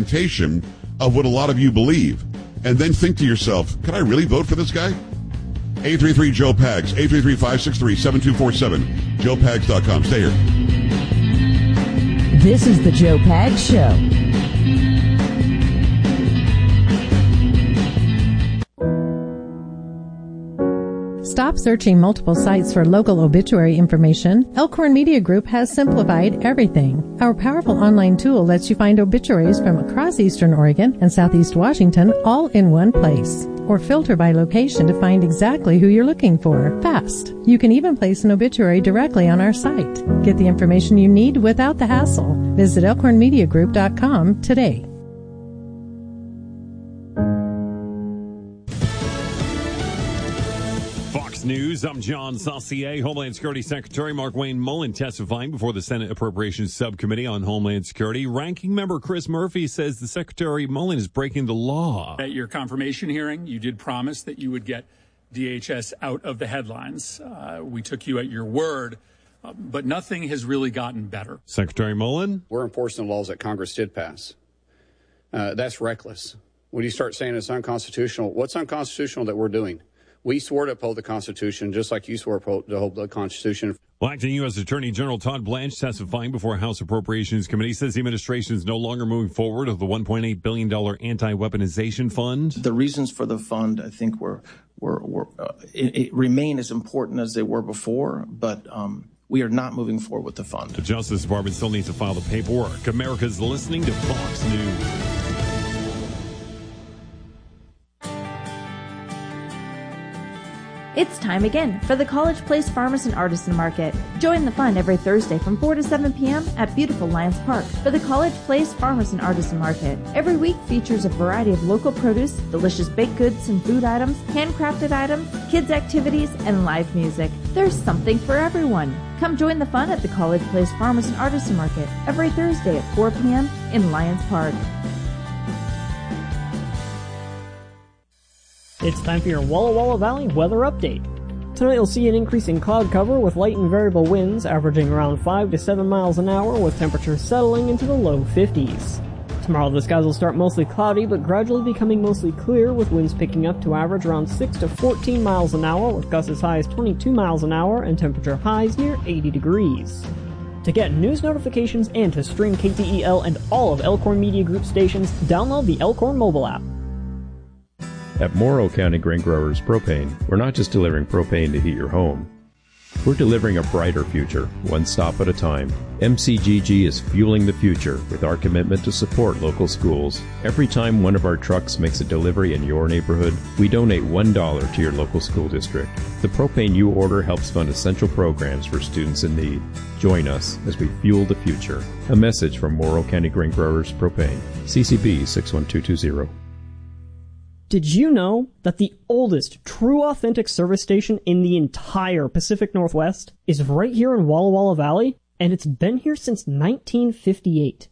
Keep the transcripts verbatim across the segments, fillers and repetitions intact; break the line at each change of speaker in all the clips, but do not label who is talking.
representation of what a lot of you believe. And then think to yourself, can I really vote for this guy? eight three three Joe Pags, eight three three, five six three, seven two four seven, joe pags dot com. Stay here.
This is the Joe Pags Show. Stop searching multiple sites for local obituary information. Elkhorn Media Group has simplified everything. Our powerful online tool lets you find obituaries from across Eastern Oregon and Southeast Washington all in one place. Or filter by location to find exactly who you're looking for fast. You can even place an obituary directly on our site. Get the information you need without the hassle. Visit elkhorn media group dot com today.
Fox News, I'm John Saucier. Homeland Security Secretary Markwayne Mullin testifying before the Senate Appropriations Subcommittee on Homeland Security. Ranking Member Chris Murphy says the Secretary Mullin is breaking the law.
At your confirmation hearing, you did promise that you would get D H S out of the headlines. Uh, we took you at your word, uh, but nothing has really gotten better.
Secretary Mullin?
We're enforcing the laws that Congress did pass. Uh, that's reckless. When you start saying it's unconstitutional, what's unconstitutional that we're doing? We swore to uphold the Constitution, just like you swore to uphold the Constitution.
Well, acting U S Attorney General Todd Blanche testifying before House Appropriations Committee says the administration is no longer moving forward with the one point eight billion dollars anti-weaponization fund.
The reasons for the fund, I think, were, were, were uh, it, it remain as important as they were before, but um, we are not moving forward with the fund.
The Justice Department still needs to file the paperwork. America's listening to Fox News.
It's time again for the College Place Farmers and Artisan Market. Join the fun every Thursday from four to seven p.m. at beautiful Lions Park for the College Place Farmers and Artisan Market. Every week features a variety of local produce, delicious baked goods and food items, handcrafted items, kids' activities, and live music. There's something for everyone. Come join the fun at the College Place Farmers and Artisan Market every Thursday at four p.m. in Lions Park.
It's time for your Walla Walla Valley weather update. Tonight you'll see an increase in cloud cover with light and variable winds averaging around five to seven miles an hour with temperatures settling into the low fifties. Tomorrow the skies will start mostly cloudy but gradually becoming mostly clear with winds picking up to average around six to fourteen miles an hour with gusts as high as twenty-two miles an hour and temperature highs near eighty degrees. To get news notifications and to stream K T E L and all of Elkhorn Media Group stations, download the Elkhorn mobile app.
At Morrow County Grain Growers Propane, we're not just delivering propane to heat your home. We're delivering a brighter future, one stop at a time. M C G G is fueling the future with our commitment to support local schools. Every time one of our trucks makes a delivery in your neighborhood, we donate one dollar to your local school district. The propane you order helps fund essential programs for students in need. Join us as we fuel the future. A message from Morrow County Grain Growers Propane. C C B six one two two zero.
Did you know that the oldest true authentic service station in the entire Pacific Northwest is right here in Walla Walla Valley? And it's been here since nineteen fifty-eight.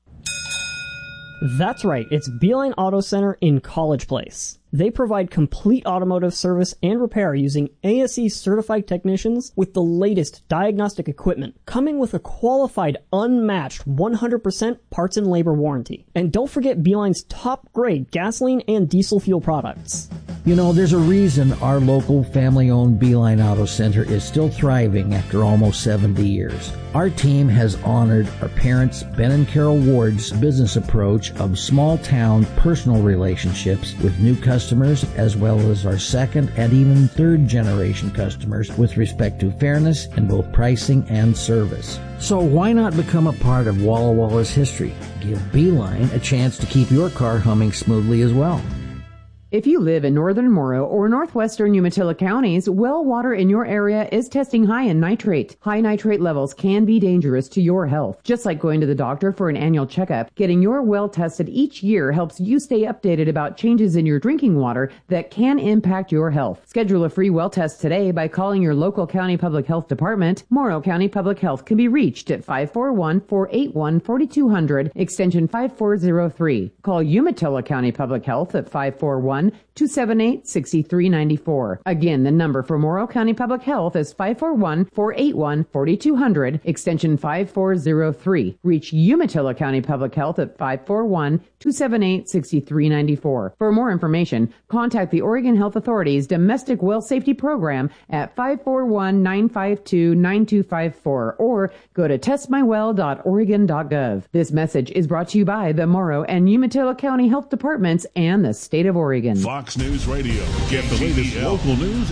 That's right, it's Beeline Auto Center in College Place. They provide complete automotive service and repair using A S E certified technicians with the latest diagnostic equipment, coming with a qualified, unmatched one hundred percent parts and labor warranty. And don't forget Beeline's top grade gasoline and diesel fuel products.
You know, there's a reason our local family-owned Beeline Auto Center is still thriving after almost seventy years. Our team has honored our parents, Ben and Carol Ward's business approach of small-town personal relationships with new customers, as well as our second and even third-generation customers with respect to fairness in both pricing and service. So why not become a part of Walla Walla's history? Give Beeline a chance to keep your car humming smoothly as well.
If you live in northern Morrow or northwestern Umatilla counties, well water in your area is testing high in nitrate. High nitrate levels can be dangerous to your health. Just like going to the doctor for an annual checkup, getting your well tested each year helps you stay updated about changes in your drinking water that can impact your health. Schedule a free well test today by calling your local county public health department. Morrow County Public Health can be reached at five four one, four eight one, four two zero zero, extension five four zero three. Call Umatilla County Public Health at five four one, one, two seven eight, six three nine four. Again, the number for Morrow County Public Health is five four one, four eight one, four two zero zero, extension five four zero three. Reach Umatilla County Public Health at five four one, two seven eight, six three nine four. For more information, contact the Oregon Health Authority's Domestic Well Safety Program at five four one, nine five two, nine two five four or go to test my well dot oregon dot gov. This message is brought to you by the Morrow and Umatilla County Health Departments and the state of Oregon.
Fox News Radio. Get the latest local news.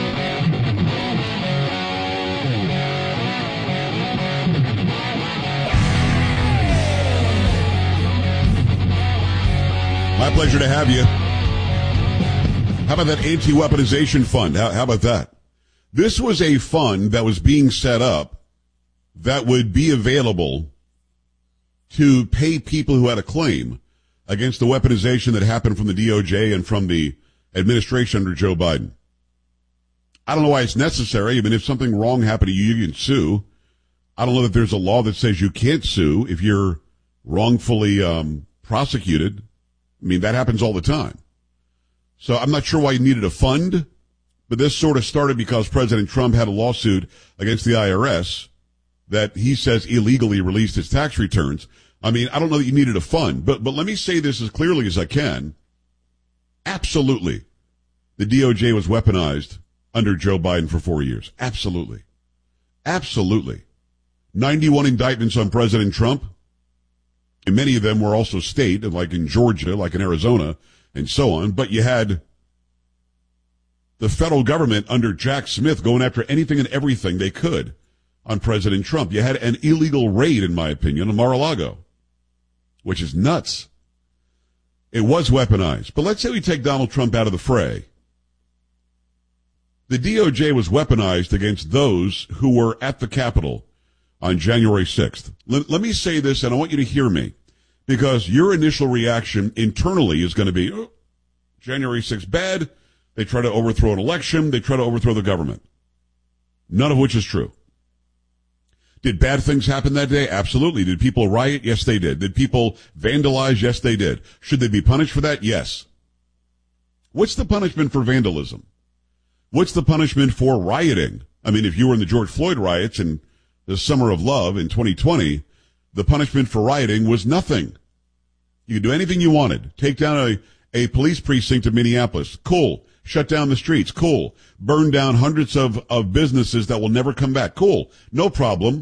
My pleasure to have you. How about that anti-weaponization fund? How, how about that? This was a fund that was being set up that would be available to pay people who had a claim against the weaponization that happened from the D O J and from the administration under Joe Biden. I don't know why it's necessary. I mean, if something wrong happened to you, you can sue. I don't know that there's a law that says you can't sue if you're wrongfully um, prosecuted. I mean, that happens all the time. So I'm not sure why you needed a fund, but this sort of started because President Trump had a lawsuit against the I R S that he says illegally released his tax returns. I mean, I don't know that you needed a fund, but, but let me say this as clearly as I can. Absolutely. The D O J was weaponized under Joe Biden for four years. Absolutely. Absolutely. ninety-one indictments on President Trump. And many of them were also state, like in Georgia, like in Arizona, and so on. But you had the federal government under Jack Smith going after anything and everything they could on President Trump. You had an illegal raid, in my opinion, on Mar-a-Lago, which is nuts. It was weaponized. But let's say we take Donald Trump out of the fray. The D O J was weaponized against those who were at the Capitol on January sixth. Let, let me say this, and I want you to hear me, because your initial reaction internally is going to be, oh, January sixth bad. They try to overthrow an election. They try to overthrow the government. None of which is true. Did bad things happen that day? Absolutely. Did people riot? Yes, they did. Did people vandalize? Yes, they did. Should they be punished for that? Yes. What's the punishment for vandalism? What's the punishment for rioting? I mean, if you were in the George Floyd riots in the summer of love in twenty twenty, the punishment for rioting was nothing. You could do anything you wanted. Take down a, a police precinct in Minneapolis. Cool. Shut down the streets. Cool. Burn down hundreds of, of businesses that will never come back. Cool. No problem.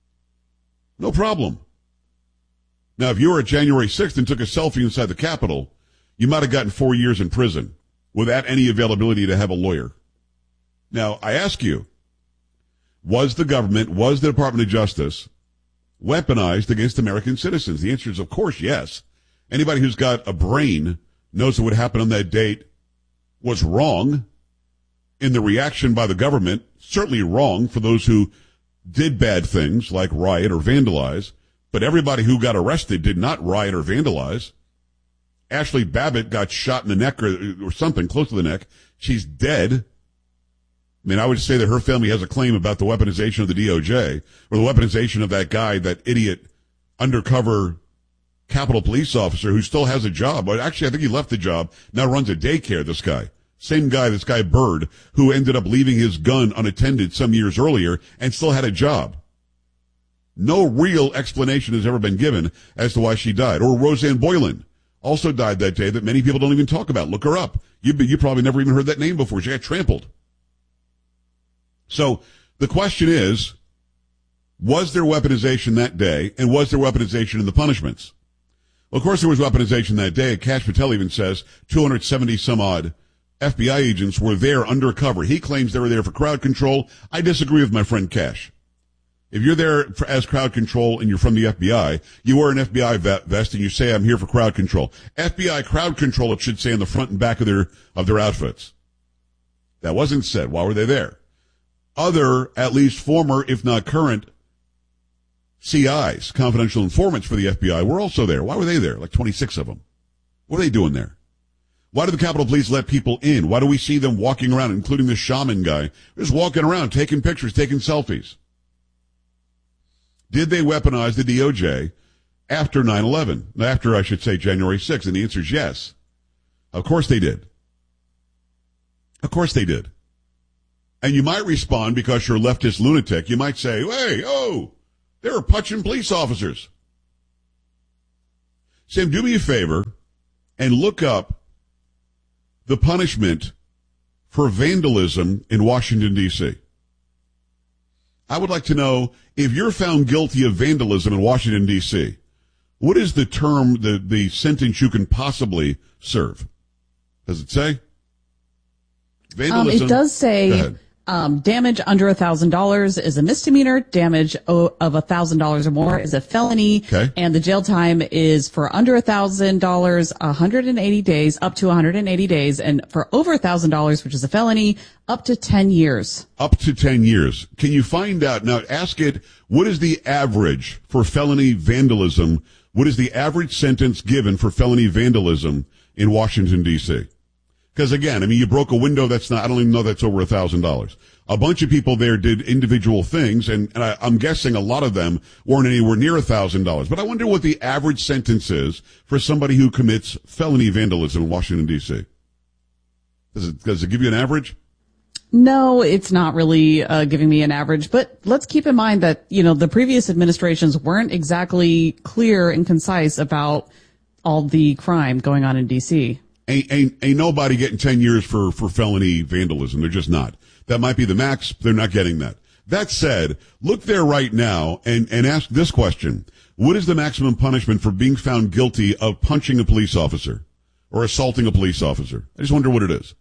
No problem. Now, if you were at January sixth and took a selfie inside the Capitol, you might have gotten four years in prison without any availability to have a lawyer. Now, I ask you, was the government, was the Department of Justice weaponized against American citizens? The answer is, of course, yes. Anybody who's got a brain knows that what happened on that date was wrong in the reaction by the government, certainly wrong for those who did bad things like riot or vandalize, but everybody who got arrested did not riot or vandalize. Ashley Babbitt got shot in the neck or, or something close to the neck. She's dead. I mean, I would say that her family has a claim about the weaponization of the D O J or the weaponization of that guy, that idiot undercover Capitol police officer who still has a job. But actually, I think he left the job, now runs a daycare, this guy. Same guy, this guy Byrd, who ended up leaving his gun unattended some years earlier and still had a job. No real explanation has ever been given as to why she died. Or Roseanne Boylan also died that day that many people don't even talk about. Look her up. You, you probably never even heard that name before. She got trampled. So the question is, was there weaponization that day, and was there weaponization in the punishments? Well, of course there was weaponization that day. Kash Patel even says two hundred seventy some odd F B I agents were there undercover. He claims they were there for crowd control. I disagree with my friend Kash. If you're there for, as crowd control and you're from the F B I, you wear an F B I vest and you say, I'm here for crowd control. F B I crowd control, it should say on the front and back of their, of their outfits. That wasn't said. Why were they there? Other, at least former, if not current, C Is, confidential informants for the F B I, were also there. Why were they there? Like twenty-six of them. What are they doing there? Why did the Capitol Police let people in? Why do we see them walking around, including the shaman guy, just walking around, taking pictures, taking selfies? Did they weaponize the D O J after nine eleven? After, I should say, January sixth? And the answer is yes. Of course they did. Of course they did. And you might respond because you're a leftist lunatic. You might say, hey, oh, they were punching police officers. Sam, do me a favor and look up the punishment for vandalism in Washington, D C. I would like to know, if you're found guilty of vandalism in Washington, D C, what is the term, the, the sentence you can possibly serve? Does it say? Vandalism.
Um, it does say um, damage under one thousand dollars is a misdemeanor. Damage o- of one thousand dollars or more is a felony.
Okay.
And the jail time is for under one thousand dollars, one hundred eighty days, up to one hundred eighty days. And for over one thousand dollars, which is a felony, up to ten years.
Up to ten years. Can you find out? Now, ask it, what is the average for felony vandalism? What is the average sentence given for felony vandalism in Washington, D C? Because again, I mean, you broke a window, that's not, I don't even know that's over a thousand dollars. A bunch of people there did individual things, and, and I, I'm guessing a lot of them weren't anywhere near a thousand dollars. But I wonder what the average sentence is for somebody who commits felony vandalism in Washington, D C. Does it, does it give you an average?
No, it's not really uh, giving me an average, but let's keep in mind that, you know, the previous administrations weren't exactly clear and concise about all the crime going on in D C.
Ain't, ain't, ain't nobody getting ten years for, for felony vandalism. They're just not. That might be the max. They're not getting that. That said, look there right now and, and ask this question. What is the maximum punishment for being found guilty of punching a police officer or assaulting a police officer? I just wonder what it is.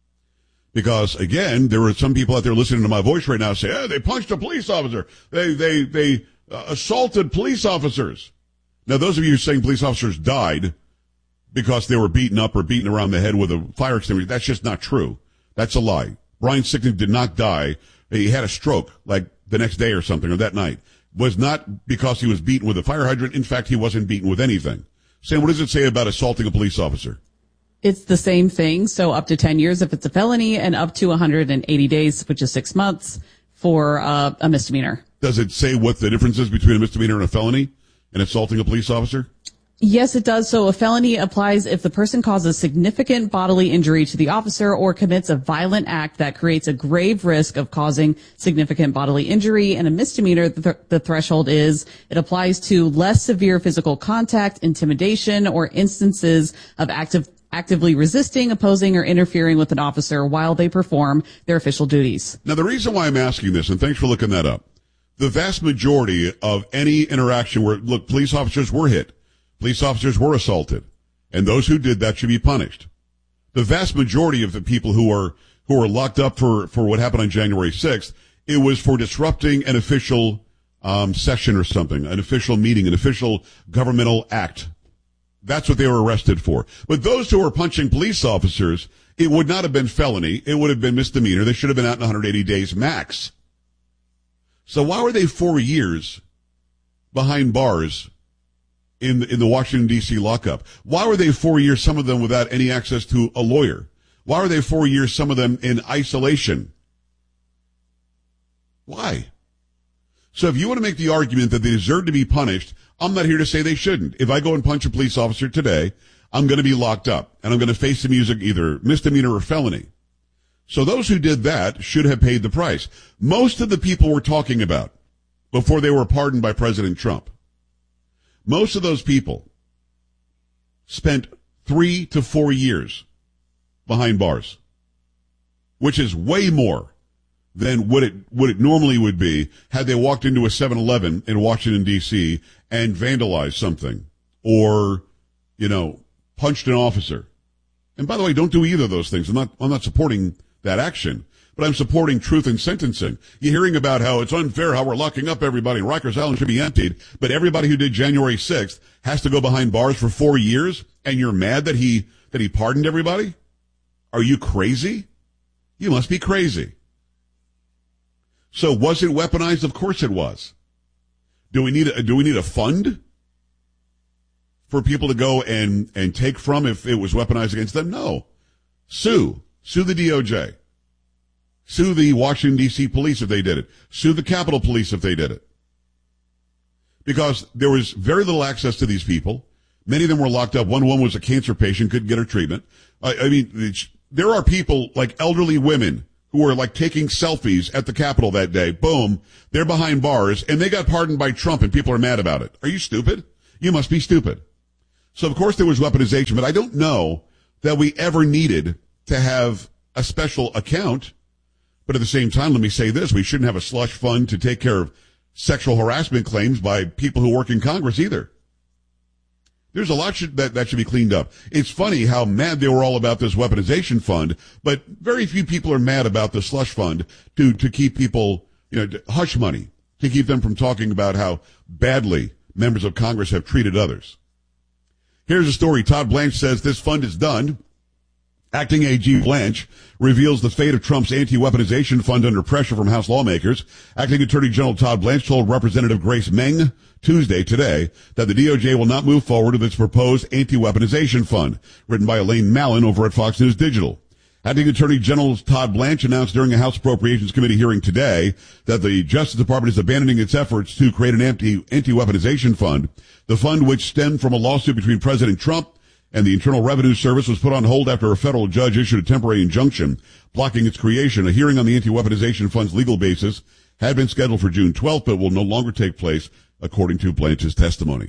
Because again, there are some people out there listening to my voice right now say, hey, they punched a police officer. They, they, they uh, assaulted police officers. Now, those of you saying police officers died because they were beaten up or beaten around the head with a fire extinguisher, that's just not true. That's a lie. Brian Sicknick did not die. He had a stroke like the next day or something, or that night. Was not because he was beaten with a fire hydrant. In fact, he wasn't beaten with anything. Sam, what does it say about assaulting a police officer?
It's the same thing. So up to ten years if it's a felony, and up to one hundred eighty days, which is six months, for uh, a misdemeanor.
Does it say what the difference is between a misdemeanor and a felony and assaulting a police officer?
Yes, it does. So a felony applies if the person causes significant bodily injury to the officer or commits a violent act that creates a grave risk of causing significant bodily injury. And a misdemeanor, the, th- the threshold is it applies to less severe physical contact, intimidation, or instances of active actively resisting, opposing, or interfering with an officer while they perform their official duties.
Now, the reason why I'm asking this, and thanks for looking that up, the vast majority of any interaction where, look, police officers were hit, police officers were assaulted, and those who did that should be punished. The vast majority of the people who are who are locked up for, for what happened on January sixth, it was for disrupting an official um, session or something, an official meeting, an official governmental act. That's what they were arrested for. But those who were punching police officers, it would not have been felony. It would have been misdemeanor. They should have been out in one hundred eighty days max. So why were they four years behind bars in the, in the Washington, D C lockup? Why were they four years, some of them without any access to a lawyer? Why were they four years, some of them in isolation? Why? So if you want to make the argument that they deserve to be punished, I'm not here to say they shouldn't. If I go and punch a police officer today, I'm going to be locked up, and I'm going to face the music either misdemeanor or felony. So those who did that should have paid the price. Most of the people we're talking about before they were pardoned by President Trump, most of those people spent three to four years behind bars, which is way more than what it what it normally would be had they walked into a seven eleven in Washington, D C and vandalized something or, you know, punched an officer. And by the way, don't do either of those things. I'm not I'm not supporting that action, but I'm supporting truth in sentencing. You're hearing about how it's unfair how we're locking up everybody and Rikers Island should be emptied, but everybody who did January sixth has to go behind bars for four years, and you're mad that he that he pardoned everybody? Are you crazy? You must be crazy. So was it weaponized? Of course it was. Do we need a, do we need a fund for people to go and, and take from if it was weaponized against them? No. Sue. Sue the D O J. Sue the Washington, D C police if they did it. Sue the Capitol Police if they did it. Because there was very little access to these people. Many of them were locked up. One woman was a cancer patient, couldn't get her treatment. I, I mean, there are people like elderly women who were like taking selfies at the Capitol that day. Boom. They're behind bars and they got pardoned by Trump and people are mad about it. Are you stupid? You must be stupid. So of course there was weaponization, but I don't know that we ever needed to have a special account. But at the same time, let me say this. We shouldn't have a slush fund to take care of sexual harassment claims by people who work in Congress either. There's a lot should, that, that should be cleaned up. It's funny how mad they were all about this weaponization fund, but very few people are mad about the slush fund to, to keep people, you know, hush money, to keep them from talking about how badly members of Congress have treated others. Here's a story. Todd Blanche says this fund is done. Acting A G Blanche reveals the fate of Trump's anti-weaponization fund under pressure from House lawmakers. Acting Attorney General Todd Blanche told Representative Grace Meng Tuesday today that the D O J will not move forward with its proposed anti-weaponization fund, written by Elaine Mallon over at Fox News Digital. Acting Attorney General Todd Blanche announced during a House Appropriations Committee hearing today that the Justice Department is abandoning its efforts to create an anti, anti-weaponization fund. The fund, which stemmed from a lawsuit between President Trump and the Internal Revenue Service, was put on hold after a federal judge issued a temporary injunction blocking its creation. A hearing on the anti-weaponization fund's legal basis had been scheduled for June twelfth, but will no longer take place, according to Blanche's testimony.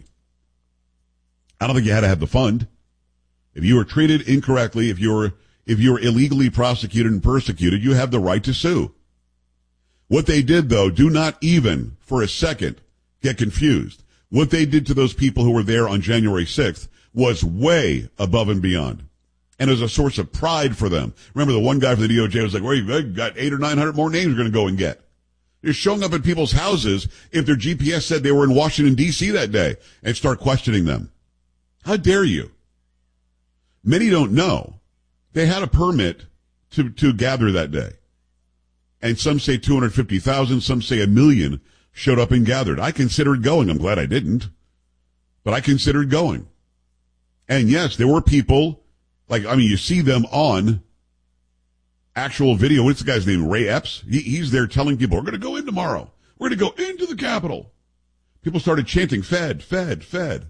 I don't think you had to have the fund. If you were treated incorrectly, if you were if you were illegally prosecuted and persecuted, you have the right to sue. What they did, though, do not even for a second get confused. What they did to those people who were there on January sixth was way above and beyond. And as a source of pride for them. Remember, the one guy from the D O J was like, well, you've got eight or nine hundred more names you're going to go and get. You're showing up at people's houses if their G P S said they were in Washington, D C that day and start questioning them. How dare you? Many don't know. They had a permit to, to gather that day. And some say two hundred fifty thousand, some say a million showed up and gathered. I considered going. I'm glad I didn't. But I considered going. And yes, there were people, like, I mean, you see them on actual video. What's the guy's name? Ray Epps? He, he's there telling people, we're going to go in tomorrow. We're going to go into the Capitol. People started chanting, Fed, Fed, Fed.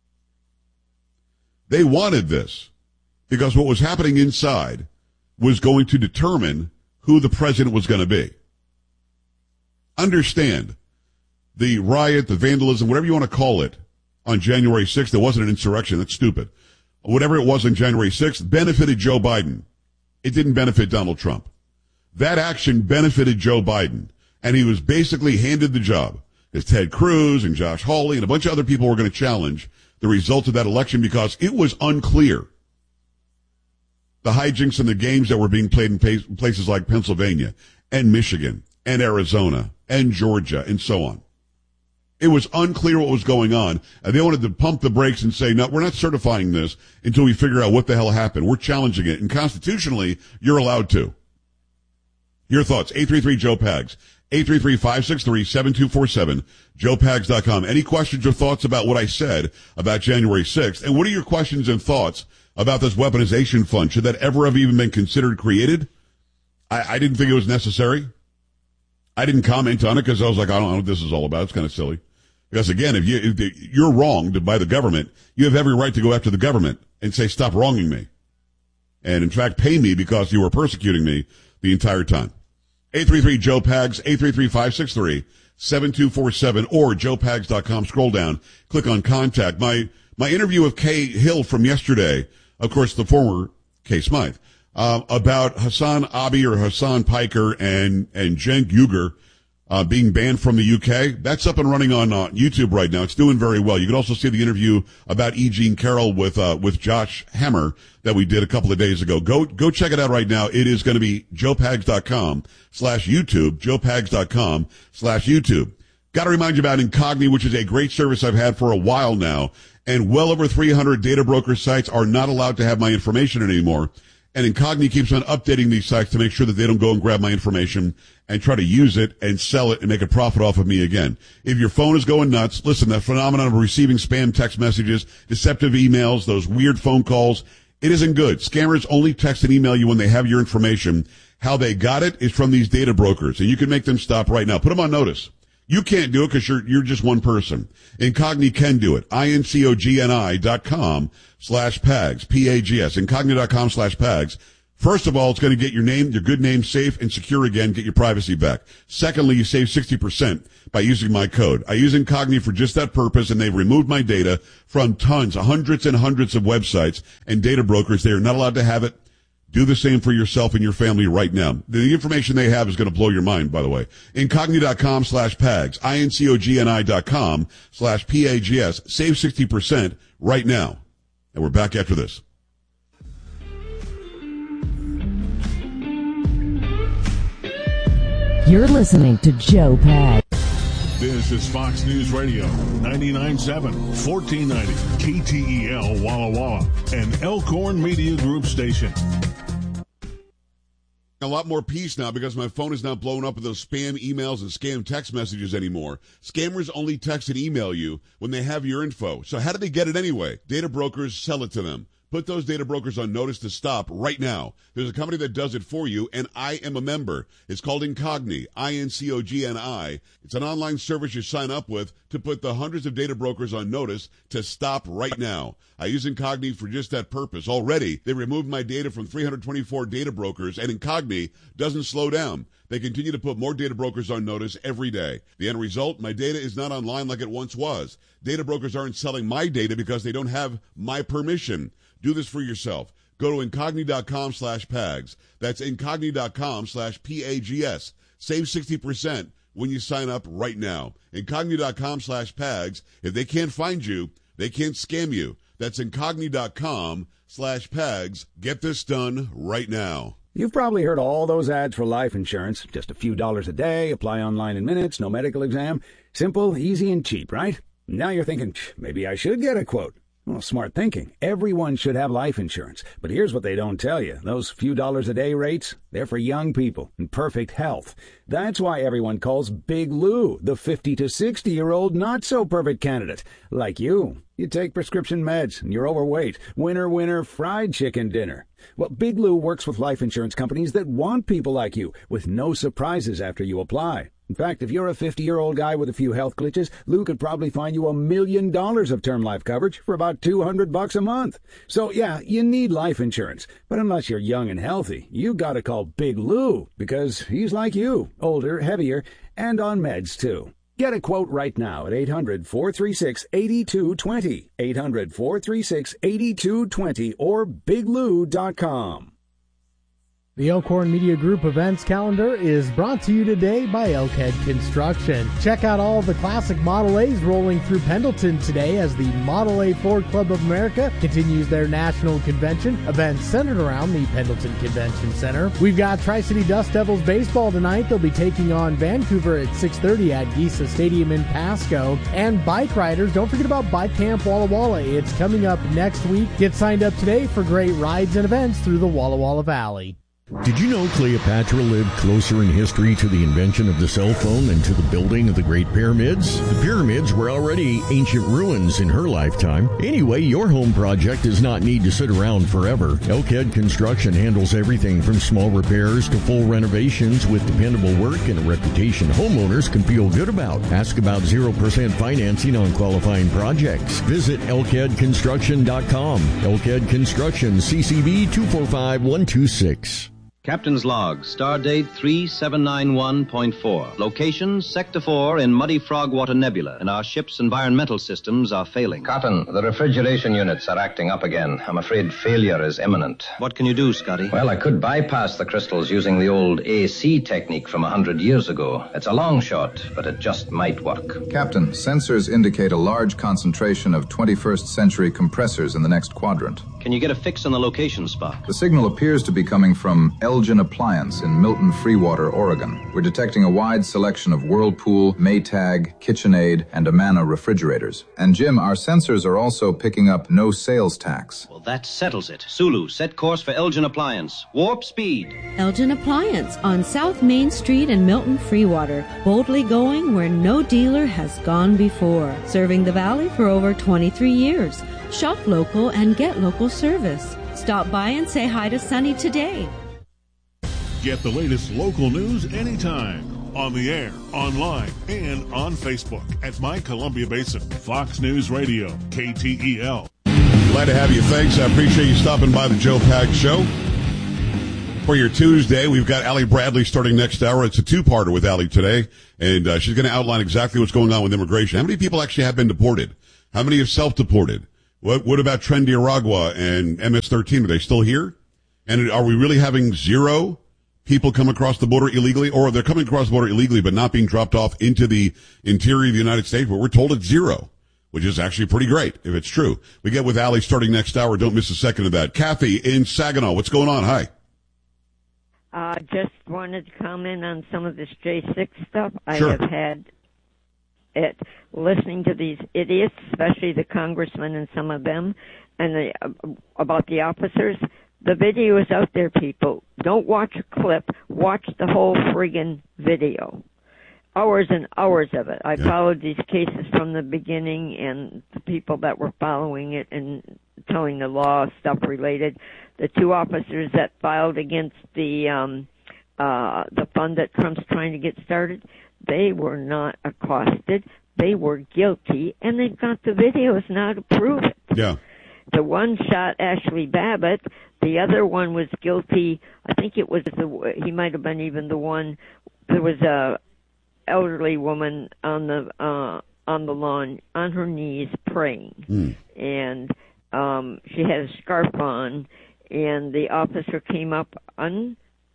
They wanted this because what was happening inside was going to determine who the president was going to be. Understand, the riot, the vandalism, whatever you want to call it, on January sixth, it wasn't an insurrection. That's stupid. Whatever it was on January sixth benefited Joe Biden. It didn't benefit Donald Trump. That action benefited Joe Biden, and he was basically handed the job because Ted Cruz and Josh Hawley and a bunch of other people were going to challenge the results of that election because it was unclear. The hijinks and the games that were being played in places like Pennsylvania and Michigan and Arizona and Georgia and so on. It was unclear what was going on, and they wanted to pump the brakes and say, no, we're not certifying this until we figure out what the hell happened. We're challenging it, and constitutionally, you're allowed to. Your thoughts, eight three three, Joe Pags, eight three three, five six three, seven two four seven, joe pags dot com. Any questions or thoughts about what I said about January sixth? And what are your questions and thoughts about this weaponization fund? Should that ever have even been considered created? I, I didn't think it was necessary. I didn't comment on it because I was like, I don't know what this is all about. It's kind of silly. Because again, if, you, if you're wronged by the government, you have every right to go after the government and say, stop wronging me. And in fact, pay me because you were persecuting me the entire time. eight three three, Joe Pags, eight three three, five six three, seven two four seven, or joe pags dot com. Scroll down, click on contact. My, my interview with Kay Hill from yesterday, of course, the former Kay Smythe, uh, about Hassan Abi or Hassan Piker and, and Cenk Uygur, Uh, being banned from the U K. That's up and running on uh, YouTube right now. It's doing very well. You can also see the interview about E. Jean Carroll with uh, with Josh Hammer that we did a couple of days ago. Go go check it out right now. It is going to be joe pags dot com slash YouTube, joe pags dot com slash YouTube. Got to remind you about Incogni, which is a great service I've had for a while now, and well over three hundred data broker sites are not allowed to have my information anymore. And Incogni keeps on updating these sites to make sure that they don't go and grab my information and try to use it and sell it and make a profit off of me again. If your phone is going nuts, listen, that phenomenon of receiving spam text messages, deceptive emails, those weird phone calls, it isn't good. Scammers only text and email you when they have your information. How they got it is from these data brokers, and you can make them stop right now. Put them on notice. You can't do it because you're, you're just one person. Incogni can do it. I-N-C-O-G-N-I dot com slash Pags, P A G S, incogni dot com slash Pags. First of all, it's going to get your name, your good name safe and secure again, get your privacy back. Secondly, you save sixty percent by using my code. I use Incogni for just that purpose, and they've removed my data from tons, hundreds and hundreds of websites and data brokers. They are not allowed to have it. Do the same for yourself and your family right now. The information they have is going to blow your mind, by the way. Incogni.com slash PAGS, I-N-C-O-G-N-I dot com slash P-A-G-S. Save sixty percent right now. And we're back after this.
You're listening to Joe Pags.
This is Fox News Radio, ninety-nine point seven, fourteen ninety, K T E L Walla Walla, and Elkhorn Media Group station.
A lot more peace now because my phone is not blowing up with those spam emails and scam text messages anymore. Scammers only text and email you when they have your info. So how do they get it anyway? Data brokers sell it to them. Put those data brokers on notice to stop right now. There's a company that does it for you, and I am a member. It's called Incogni, I N C O G N I. It's an online service you sign up with to put the hundreds of data brokers on notice to stop right now. I use Incogni for just that purpose. Already, they removed my data from three hundred twenty-four data brokers, and Incogni doesn't slow down. They continue to put more data brokers on notice every day. The end result, my data is not online like it once was. Data brokers aren't selling my data because they don't have my permission. Do this for yourself. Go to Incogni.com slash PAGS. That's Incogni.com slash P-A-G-S. Save sixty percent when you sign up right now. Incogni.com slash PAGS. If they can't find you, they can't scam you. That's Incogni.com slash PAGS. Get this done right now.
You've probably heard all those ads for life insurance. Just a few dollars a day, apply online in minutes, no medical exam. Simple, easy, and cheap, right? Now you're thinking, maybe I should get a quote. Well, smart thinking. Everyone should have life insurance. But here's what they don't tell you. Those few dollars a day rates, they're for young people in perfect health. That's why everyone calls Big Lou the fifty to sixty-year-old not-so-perfect candidate. Like you. You take prescription meds, and you're overweight. Winner, winner, fried chicken dinner. Well, Big Lou works with life insurance companies that want people like you, with no surprises after you apply. In fact, if you're a fifty-year-old guy with a few health glitches, Lou could probably find you a million dollars of term life coverage for about two hundred bucks a month. So, yeah, you need life insurance. But unless you're young and healthy, you gotta call Big Lou, because he's like you, older, heavier, and on meds, too. Get a quote right now at eight hundred, four three six, eight two two zero, eight hundred, four three six, eight two two zero, or big lou dot com.
The Elkhorn Media Group events calendar is brought to you today by Elkhead Construction. Check out all the classic Model A's rolling through Pendleton today as the Model A Ford Club of America continues their national convention, events centered around the Pendleton Convention Center. We've got Tri-City Dust Devils baseball tonight. They'll be taking on Vancouver at six thirty at Gisa Stadium in Pasco. And bike riders, don't forget about Bike Camp Walla Walla. It's coming up next week. Get signed up today for great rides and events through the Walla Walla Valley.
Did you know Cleopatra lived closer in history to the invention of the cell phone than to the building of the Great Pyramids? The pyramids were already ancient ruins in her lifetime. Anyway, your home project does not need to sit around forever. Elkhead Construction handles everything from small repairs to full renovations with dependable work and a reputation homeowners can feel good about. Ask about zero percent financing on qualifying projects. Visit elkhead construction dot com. Elkhead Construction, C C B two four five one two six.
Captain's log, star date three seven nine one point four. Location, Sector four in Muddy Frogwater Nebula, and our ship's environmental systems are failing.
Cotton, the refrigeration units are acting up again. I'm afraid failure is imminent.
What can you do, Scotty?
Well, I could bypass the crystals using the old A C technique from a hundred years ago. It's a long shot, but it just might work.
Captain, sensors indicate a large concentration of twenty-first century compressors in the next quadrant.
Can you get a fix on the location spot?
The signal appears to be coming from Elgin Appliance in Milton Freewater, Oregon. We're detecting a wide selection of Whirlpool, Maytag, KitchenAid, and Amana refrigerators. And Jim, our sensors are also picking up no sales tax.
Well, that settles it. Sulu, set course for Elgin Appliance. Warp speed.
Elgin Appliance on South Main Street in Milton Freewater. Boldly going where no dealer has gone before. Serving the Valley for over twenty-three years. Shop local and get local service. Stop by and say hi to Sunny today.
Get the latest local news anytime. On the air, online, and on Facebook at My Columbia Basin. Fox News Radio, K T E L.
Glad to have you. Thanks. I appreciate you stopping by the Joe Pags Show. For your Tuesday, we've got Allie Bradley starting next hour. It's a two-parter with Allie today, and uh, she's going to outline exactly what's going on with immigration. How many people actually have been deported? How many have self-deported? What, what about Tren de Aragua and M S thirteen? Are they still here? And are we really having zero people come across the border illegally, or they're coming across the border illegally but not being dropped off into the interior of the United States? But we're told it's zero, which is actually pretty great if it's true. We get with Allie starting next hour. Don't miss a second of that. Kathy in Saginaw, what's going on? Hi.
Uh, just wanted to comment on some of this J six stuff.
Sure.
I have had it listening to these idiots, especially the congressmen and some of them, and the, uh, about the officers. The video is out there, people. Don't watch a clip. Watch the whole friggin' video. Hours and hours of it. I yeah. followed these cases from the beginning, and the people that were following it and telling the law stuff related. The two officers that filed against the um, uh, the fund that Trump's trying to get started, they were not accosted. They were guilty, and they've got the videos now to prove it.
Yeah.
The one shot Ashley Babbitt. The other one was guilty. I think it was the he might have been even the one. There was a elderly woman on the uh, on the lawn on her knees praying, mm. and um, she had a scarf on. And the officer came up un,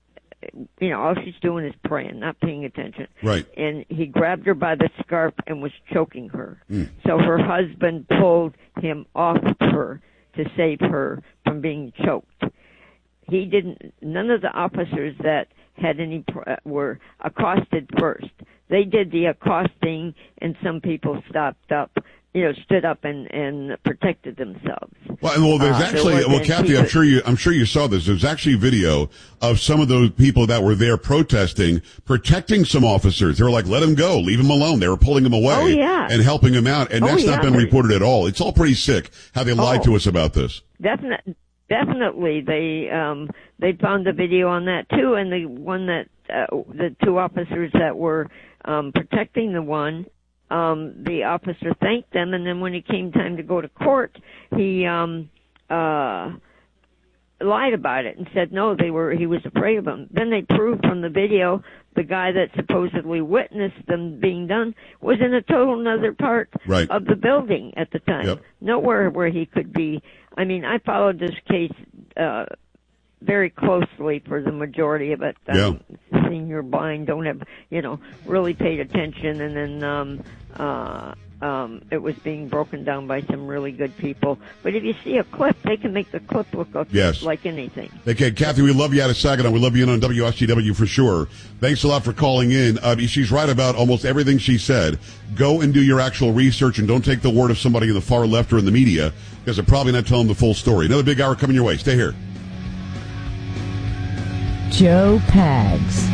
you know, all she's doing is praying, not paying attention.
Right.
And he grabbed her by the scarf and was choking her.
Mm.
So her husband pulled him off her to save her from being choked. He didn't, none of the officers that had any, were accosted first. They did the accosting, and some people stopped up, you know, stood up and, and protected themselves.
Well, well, there's
uh,
actually,
there
well, Kathy, I'm sure you, I'm sure you saw this. There's actually video of some of those people that were there protesting, protecting some officers. They were like, let him go, leave him alone. They were pulling him away
oh, yeah.
and helping him out. And
oh,
that's
yeah,
not been reported at all. It's all pretty sick how they lied
oh,
to us about this.
Definitely. Definitely, they um, they found the video on that too, and the one that uh, the two officers that were um, protecting the one, um, the officer thanked them, and then when it came time to go to court, he um, uh, lied about it and said no, they were he was afraid of them. Then they proved from the video the guy that supposedly witnessed them being done was in a total another part
right.
of the building at the time,
yep.
nowhere where he could be. I mean, I followed this case uh, very closely for the majority of it. Um,
yeah.
Senior blind, don't have, you know, really paid attention, and then um, uh, um, it was being broken down by some really good people. But if you see a clip, they can make the clip look up
yes.
like anything.
Okay, Kathy, we love you out of Saginaw. We love you in on W S G W for sure. Thanks a lot for calling in. Uh, she's right about almost everything she said. Go and do your actual research, and don't take the word of somebody in the far left or in the media, because they're probably not telling the full story. Another big hour coming your way. Stay here.
Joe Pags.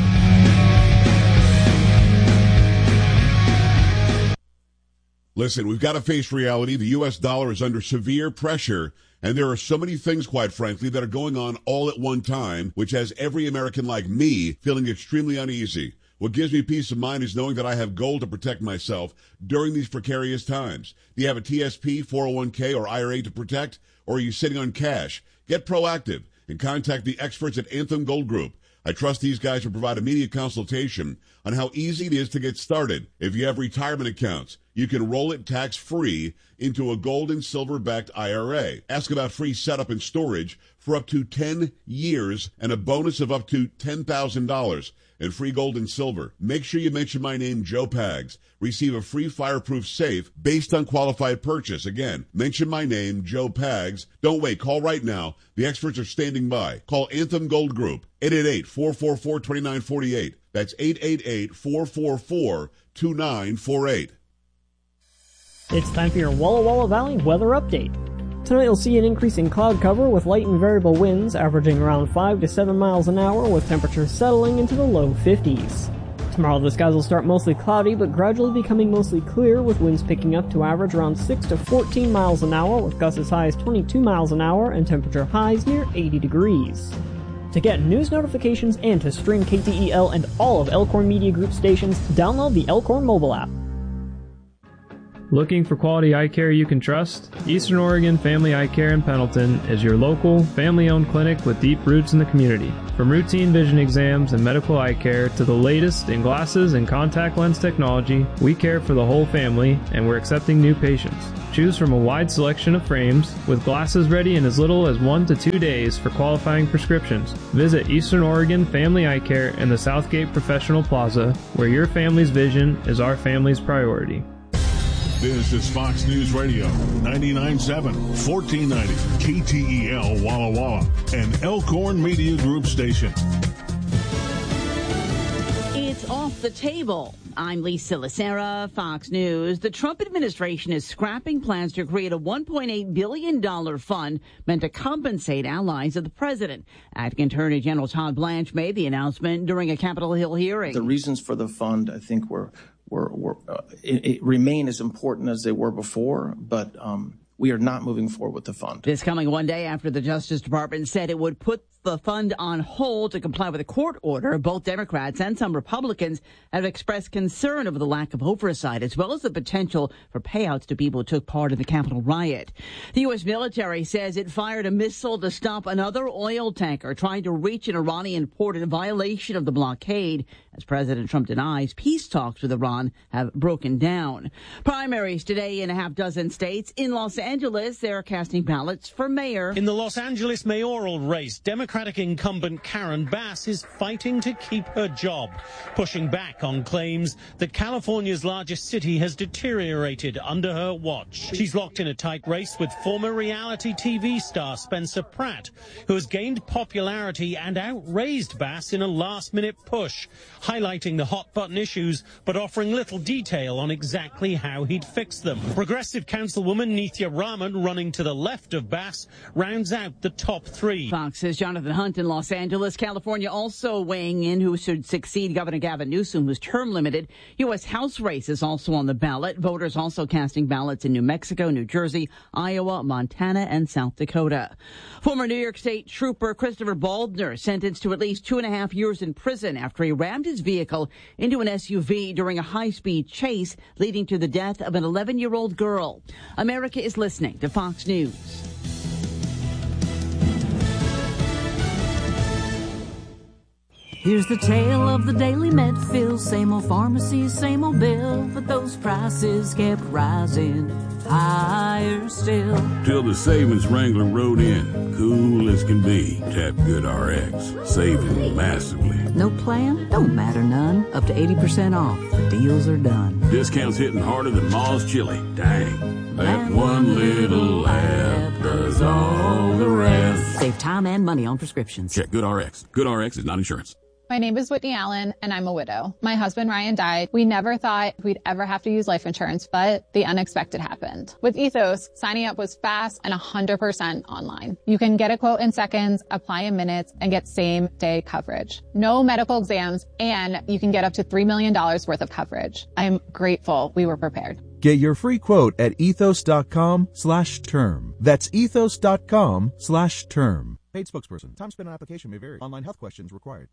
Listen, we've got to face reality. The U S dollar is under severe pressure, and there are so many things, quite frankly, that are going on all at one time, which has every American like me feeling extremely uneasy. What gives me peace of mind is knowing that I have gold to protect myself during these precarious times. Do you have a T S P, four oh one k, or I R A to protect, or are you sitting on cash? Get proactive and contact the experts at Anthem Gold Group. I trust these guys will provide immediate consultation on how easy it is to get started. If you have retirement accounts, you can roll it tax-free into a gold and silver-backed I R A. Ask about free setup and storage for up to ten years and a bonus of up to ten thousand dollars and free gold and silver. Make sure you mention my name, Joe Pags. Receive a free fireproof safe based on qualified purchase. Again, mention my name, Joe Pags. Don't wait. Call right now. The experts are standing by. Call Anthem Gold Group, eight eight eight, four four four, two nine four eight. That's eight eight eight, four four four, two nine four eight.
It's time for your Walla Walla Valley weather update. Tonight you'll see an increase in cloud cover with light and variable winds averaging around five to seven miles an hour with temperatures settling into the low fifties. Tomorrow the skies will start mostly cloudy but gradually becoming mostly clear with winds picking up to average around six to fourteen miles an hour with gusts as high as twenty-two miles an hour and temperature highs near eighty degrees. To get news notifications and to stream K T E L and all of Elkhorn Media Group stations, download the Elkhorn mobile app.
Looking for quality eye care you can trust? Eastern Oregon Family Eye Care in Pendleton is your local, family-owned clinic with deep roots in the community. From routine vision exams and medical eye care to the latest in glasses and contact lens technology, we care for the whole family, and we're accepting new patients. Choose from a wide selection of frames, with glasses ready in as little as one to two days for qualifying prescriptions. Visit Eastern Oregon Family Eye Care in the Southgate Professional Plaza, where your family's vision is our family's priority.
This is Fox News Radio, ninety-nine point seven, fourteen ninety, K T E L Walla Walla, and Elkhorn Media Group station.
It's off the table. I'm Lisa Lacera, Fox News. The Trump administration is scrapping plans to create a one point eight billion dollars fund meant to compensate allies of the president. Acting Attorney General Todd Blanche made the announcement during a Capitol Hill hearing.
The reasons for the fund, I think, were, were, were uh, it, it remain as important as they were before, but um, we are not moving forward with the fund.
This coming one day after the Justice Department said it would put the fund on hold to comply with a court order. Both Democrats and some Republicans have expressed concern over the lack of oversight, as well as the potential for payouts to people who took part in the Capitol riot. The U S military says it fired a missile to stop another oil tanker trying to reach an Iranian port in violation of the blockade, as President Trump denies peace talks with Iran have broken down. Primaries today in a half dozen states. In Los Angeles, they're casting ballots for mayor.
In the Los Angeles mayoral race, Democratic incumbent Karen Bass is fighting to keep her job, pushing back on claims that California's largest city has deteriorated under her watch. She's locked in a tight race with former reality T V star Spencer Pratt, who has gained popularity and outraised Bass in a last-minute push, highlighting the hot-button issues but offering little detail on exactly how he'd fix them. Progressive councilwoman Nithya Raman, running to the left of Bass, rounds out the top three.
Fox's Jonathan Hunt in Los Angeles. California also weighing in who should succeed Governor Gavin Newsom, who's term limited. U S House race is also on the ballot. Voters also casting ballots in New Mexico, New Jersey, Iowa, Montana, and South Dakota. Former New York State trooper Christopher Baldner sentenced to at least two and a half years in prison after he rammed his vehicle into an S U V during a high-speed chase, leading to the death of an eleven-year-old girl. America is listening to Fox News.
Here's the tale of the daily Medfill. Same old pharmacies, same old bill, but those prices kept rising higher still.
Till the savings Wrangler rode in, cool as can be. Tap Good R X, saving massively.
No plan? Don't matter none. Up to eighty percent off. The deals are done.
Discounts hitting harder than Ma's chili. Dang. That one little app does all the rest.
Save time and money on prescriptions.
Check Good R X. Good R X is not insurance.
My name is Whitney Allen, and I'm a widow. My husband, Ryan, died. We never thought we'd ever have to use life insurance, but the unexpected happened. With Ethos, signing up was fast and one hundred percent online. You can get a quote in seconds, apply in minutes, and get same-day coverage. No medical exams, and you can get up to three million dollars worth of coverage. I'm grateful we were prepared.
Get your free quote at ethos.com slash term. That's ethos.com slash term. Paid spokesperson. Time spent on application may vary. Online health questions required.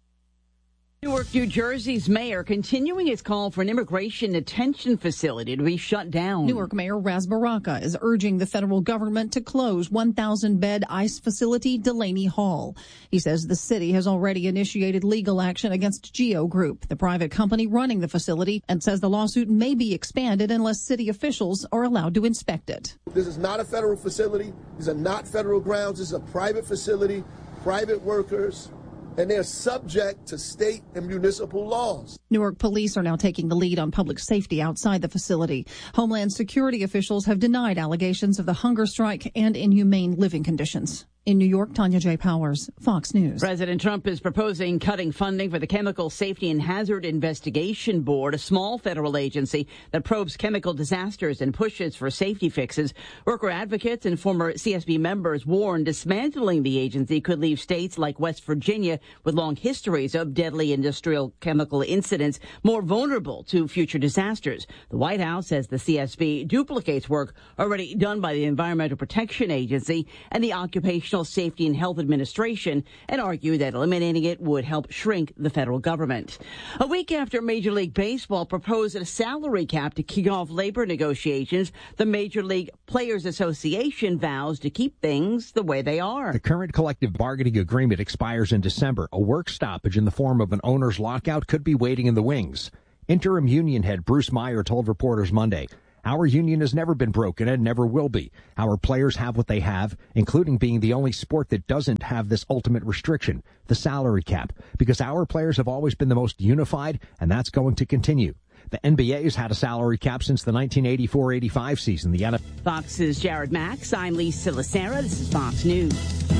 Newark, New Jersey's mayor continuing his call for an immigration detention facility to be shut down.
Newark Mayor Raz Baraka is urging the federal government to close one thousand bed ICE facility Delaney Hall. He says the city has already initiated legal action against Geo Group, the private company running the facility, and says the lawsuit may be expanded unless city officials are allowed to inspect it.
This is not a federal facility. These are not federal grounds. This is a private facility, private workers, and they're subject to state and municipal laws.
Newark police are now taking the lead on public safety outside the facility. Homeland Security officials have denied allegations of the hunger strike and inhumane living conditions. In New York, Tanya J. Powers, Fox News.
President Trump is proposing cutting funding for the Chemical Safety and Hazard Investigation Board, a small federal agency that probes chemical disasters and pushes for safety fixes. Worker advocates and former C S B members warn dismantling the agency could leave states like West Virginia with long histories of deadly industrial chemical incidents more vulnerable to future disasters. The White House says the C S B duplicates work already done by the Environmental Protection Agency and the Occupational National Safety and Health Administration and argued that eliminating it would help shrink the federal government. A week after Major League Baseball proposed a salary cap to kick off labor negotiations, the Major League Players Association vows to keep things the way they are.
The current collective bargaining agreement expires in December. A work stoppage in the form of an owner's lockout could be waiting in the wings. Interim union head Bruce Meyer told reporters Monday, "Our union has never been broken and never will be. Our players have what they have, including being the only sport that doesn't have this ultimate restriction, the salary cap, because our players have always been the most unified, and that's going to continue." The N B A has had a salary cap since the nineteen eighty-four eighty-five season. The N F L
Fox's Jared Max. I'm Lisa Lacera. This is Fox News.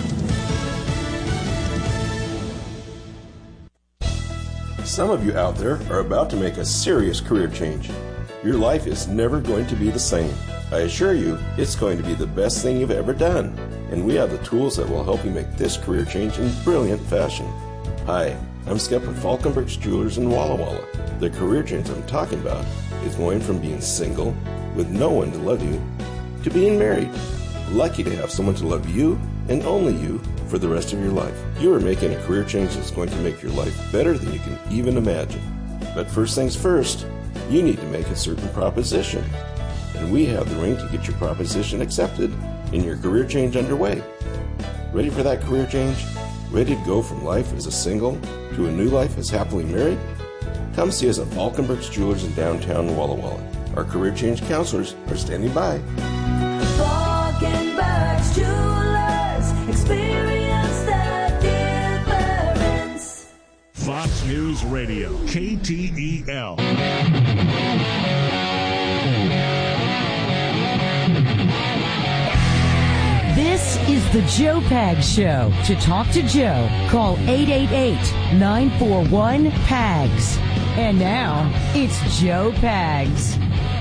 Some of you out there are about to make a serious career change. Your life is never going to be the same. I assure you, it's going to be the best thing you've ever done. And we have the tools that will help you make this career change in brilliant fashion. Hi, I'm Skip from Falkenberg's Jewelers in Walla Walla. The career change I'm talking about is going from being single, with no one to love you, to being married. Lucky to have someone to love you, and only you, for the rest of your life. You are making a career change that's going to make your life better than you can even imagine. But first things first, you need to make a certain proposition. And we have the ring to get your proposition accepted and your career change underway. Ready for that career change? Ready to go from life as a single to a new life as happily married? Come see us at Falkenberg's Jewelers in downtown Walla Walla. Our career change counselors are standing by.
Falkenberg's Jewelers, experience the difference.
Fox News Radio, K T E L.
This is the Joe Pags Show. To talk to Joe, call eight eight eight, nine four one, P A G S. And now, it's Joe Pags.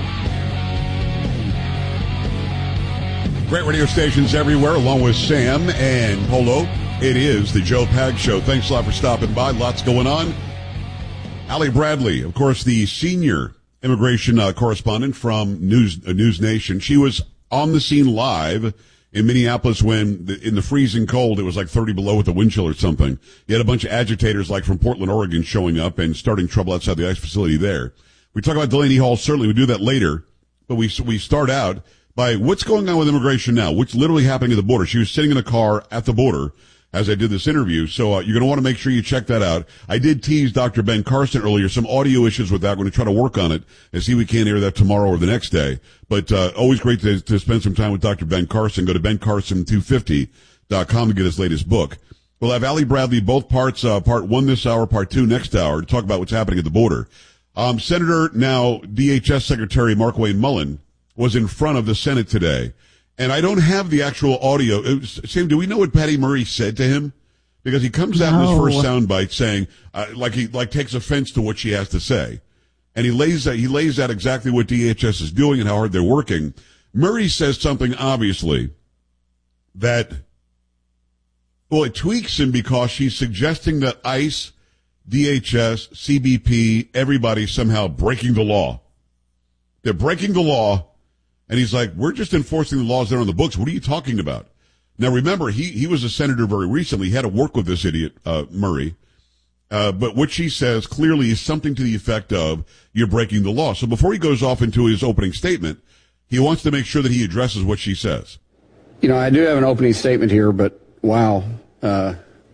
Great radio stations everywhere, along with Sam and Polo. It is the Joe Pags Show. Thanks a lot for stopping by. Lots going on. Allie Bradley, of course, the senior immigration uh, correspondent from News uh, News Nation. She was on the scene live in Minneapolis when, the, in the freezing cold, it was like thirty below with a wind chill or something. You had a bunch of agitators like from Portland, Oregon showing up and starting trouble outside the ICE facility there. We talk about Delaney Hall, certainly. We do that later. But we we start out by what's going on with immigration now, what's literally happening at the border. She was sitting in a car at the border as I did this interview, so uh, you're going to want to make sure you check that out. I did tease Doctor Ben Carson earlier, some audio issues with that. We're going to try to work on it and see if we can air that tomorrow or the next day. But uh always great to, to spend some time with Doctor Ben Carson. Go to ben carson two fifty dot com to get his latest book. We'll have Allie Bradley, both parts, uh part one this hour, part two next hour, to talk about what's happening at the border. Um Senator, now D H S Secretary Mark Wayne Mullen, was in front of the Senate today. And I don't have the actual audio. It was, Sam, do we know what Patty Murray said to him? Because he comes out no. in his first soundbite saying, uh, like he like takes offense to what she has to say. And he lays out, he lays out exactly what D H S is doing and how hard they're working. Murray says something, obviously, that, well, it tweaks him because she's suggesting that ICE, D H S, C B P, everybody somehow breaking the law. They're breaking the law. And he's like, we're just enforcing the laws that are on the books. What are you talking about? Now, remember, he, he was a senator very recently. He had to work with this idiot, uh, Murray. Uh, but what she says clearly is something to the effect of, you're breaking the law. So before he goes off into his opening statement, he wants to make sure that he addresses what she says.
You know, I do have an opening statement here, but wow, uh,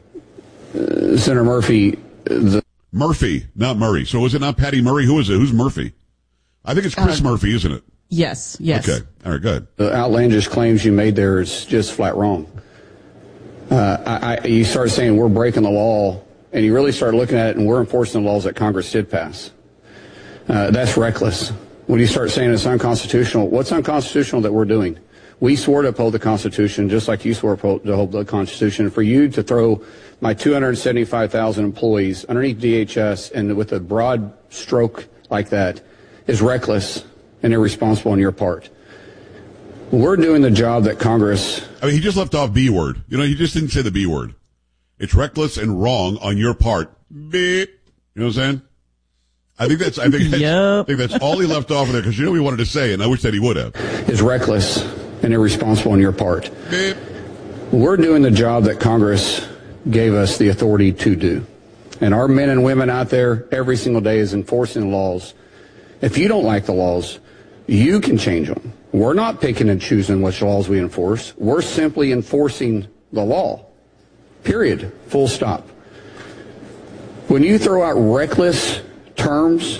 uh Senator Murphy. The-
Murphy, not Murray. So is it not Patty Murray? Who is it? Who's Murphy? I think it's Chris uh, Murphy, isn't it?
Yes, yes.
Okay, all right, good.
The outlandish claims you made there is just flat wrong. Uh, I, I, you start saying we're breaking the law, and you really start looking at it, and we're enforcing the laws that Congress did pass. Uh, that's reckless. When you start saying it's unconstitutional, what's unconstitutional that we're doing? We swore to uphold the Constitution, just like you swore to uphold the Constitution. For you to throw my two hundred seventy-five thousand employees underneath D H S and with a broad stroke like that is reckless and irresponsible on your part. We're doing the job that Congress...
I mean, he just left off B word. You know, he just didn't say the B word. It's reckless and wrong on your part. Beep. You know what I'm saying? I think that's, I think that's, yep. I think that's all he left off of there, because you know he wanted to say it, and I wish that he would have.
Is reckless and irresponsible on your part.
Beep.
We're doing the job that Congress gave us the authority to do. And our men and women out there every single day is enforcing the laws. If you don't like the laws, you can change them. We're not picking and choosing which laws we enforce. We're simply enforcing the law. Period. Full stop. When you throw out reckless terms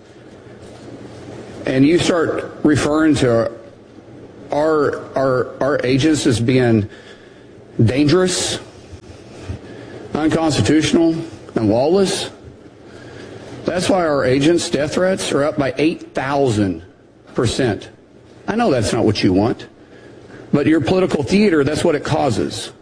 and you start referring to our our our agents as being dangerous, unconstitutional, and lawless, that's why our agents' death threats are up by eight thousand percent. I know that's not what you want, but your political theater, that's what it causes.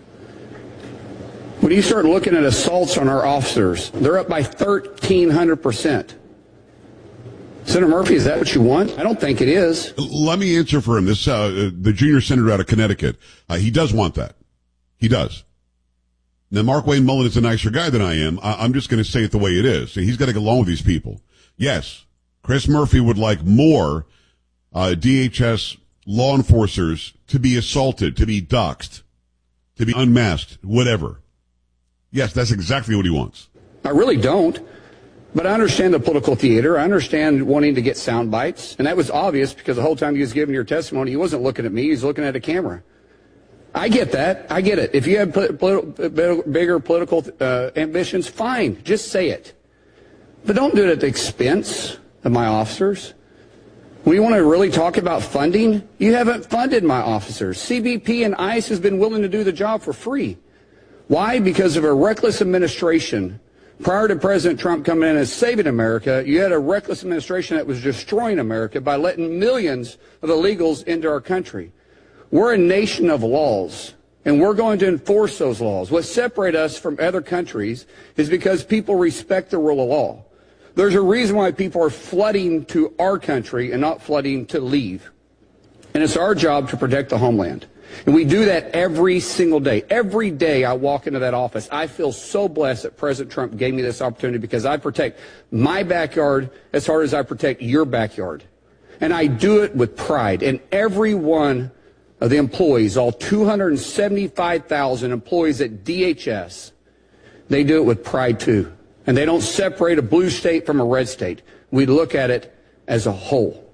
When you start looking at assaults on our officers, they're up by thirteen hundred percent. Senator Murphy, is that what you want? I don't think it is.
Let me answer for him. This, uh, the junior senator out of Connecticut, uh, he does want that. He does. Now, Mark Wayne Mullen is a nicer guy than I am. I- I'm just going to say it the way it is. He's got to get along with these people. Yes, Chris Murphy would like more uh, D H S law enforcers to be assaulted, to be doxxed, to be unmasked, whatever. Yes, that's exactly what he wants.
I really don't. But I understand the political theater. I understand wanting to get sound bites. And that was obvious because the whole time he was giving your testimony, he wasn't looking at me. He was looking at a camera. I get that. I get it. If you have pol- pol- bigger political uh, ambitions, fine. Just say it. But don't do it at the expense of my officers. When you want to really talk about funding, you haven't funded my officers. C B P and ICE has been willing to do the job for free. Why? Because of a reckless administration. Prior to President Trump coming in and saving America, you had a reckless administration that was destroying America by letting millions of illegals into our country. We're a nation of laws, and we're going to enforce those laws. What separates us from other countries is because people respect the rule of law. There's a reason why people are flooding to our country and not flooding to leave. And it's our job to protect the homeland. And we do that every single day. Every day I walk into that office, I feel so blessed that President Trump gave me this opportunity because I protect my backyard as hard as I protect your backyard. And I do it with pride. And every one of the employees, all two hundred seventy-five thousand employees at D H S, they do it with pride too. And they don't separate a blue state from a red state. We look at it as a whole.